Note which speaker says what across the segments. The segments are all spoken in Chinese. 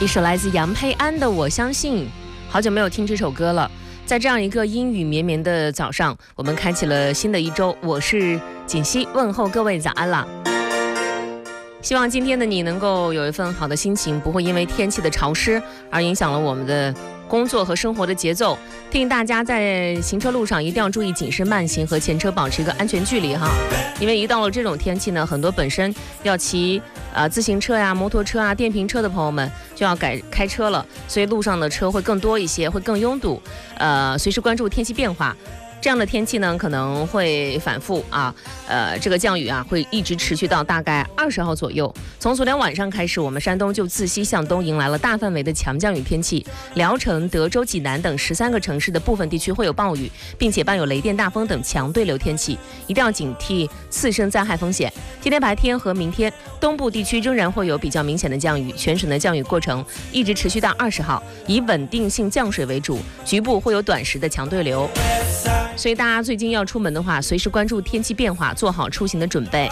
Speaker 1: 一首来自杨佩安的《我相信》，好久没有听这首歌了。在这样一个阴雨绵绵的早上，我们开启了新的一周。我是锦溪，问候各位早安啦！希望今天的你能够有一份好的心情，不会因为天气的潮湿而影响了我们的工作和生活的节奏。提醒大家在行车路上一定要注意谨慎慢行，和前车保持一个安全距离哈。因为一到了这种天气呢，很多本身要骑自行车呀、摩托车啊、电瓶车的朋友们就要开车了，所以路上的车会更多一些，会更拥堵。随时关注天气变化。这样的天气呢可能会反复啊，这个降雨啊会一直持续到大概20号左右。从昨天晚上开始，我们山东就自西向东迎来了大范围的强降雨天气，聊城、德州、济南等13个城市的部分地区会有暴雨，并且伴有雷电、大风等强对流天气，一定要警惕次生灾害风险。今天白天和明天，东部地区仍然会有比较明显的降雨，全省的降雨过程一直持续到20号，以稳定性降水为主，局部会有短时的强对流。所以大家最近要出门的话，随时关注天气变化，做好出行的准备。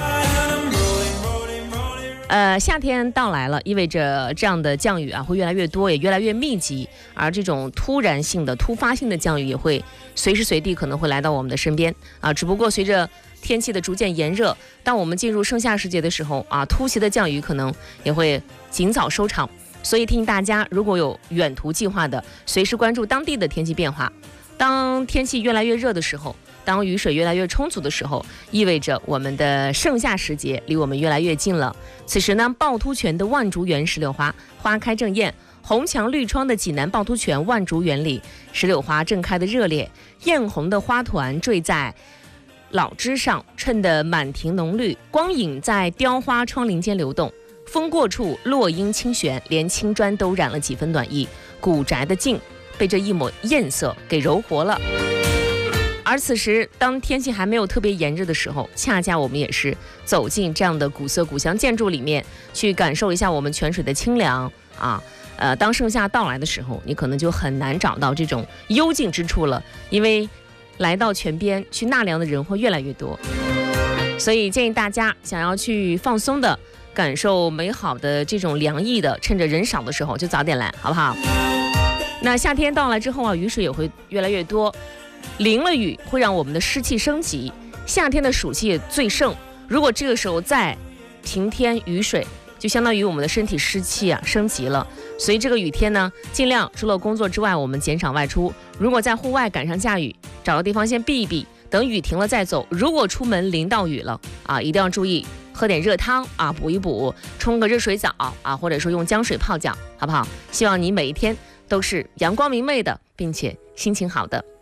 Speaker 1: 夏天到来了，意味着这样的降雨啊会越来越多，也越来越密集，而这种突然性的、突发性的降雨也会随时随地可能会来到我们的身边啊。只不过随着天气的逐渐炎热，当我们进入盛夏时节的时候啊，突袭的降雨可能也会尽早收场。所以提醒大家，如果有远途计划的，随时关注当地的天气变化。当天气越来越热的时候，当雨水越来越充足的时候，意味着我们的盛夏时节离我们越来越近了。此时呢，趵突泉的万竹园石榴花花开正艳，红墙绿窗的济南趵突泉万竹园里，石榴花正开得热烈，艳红的花团缀在老枝上，衬得满庭浓绿，光影在雕花窗棂间流动。风过处，落英清玄，连青砖都染了几分暖意，古宅的静被这一抹艳色给柔活了。而此时当天气还没有特别炎热的时候，恰恰我们也是走进这样的古色古香建筑里面，去感受一下我们泉水的清凉啊。当盛夏到来的时候，你可能就很难找到这种幽静之处了，因为来到泉边去纳凉的人会越来越多。所以建议大家想要去放松的感受美好的这种凉意的，趁着人少的时候就早点来，好不好？那夏天到来之后啊，雨水也会越来越多，淋了雨会让我们的湿气升级，夏天的暑气也最盛。如果这个时候再晴天雨水，就相当于我们的身体湿气啊升级了。所以这个雨天呢，尽量除了工作之外，我们减少外出。如果在户外赶上下雨，找个地方先避一避，等雨停了再走。如果出门淋到雨了啊，一定要注意喝点热汤啊，补一补，冲个热水澡啊，或者说用姜水泡脚，好不好？希望你每一天都是阳光明媚的，并且心情好的。